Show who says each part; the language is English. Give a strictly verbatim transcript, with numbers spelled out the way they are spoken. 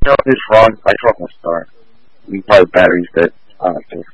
Speaker 1: know, it's wrong. I drop my star. We probably batteries dead. I like this.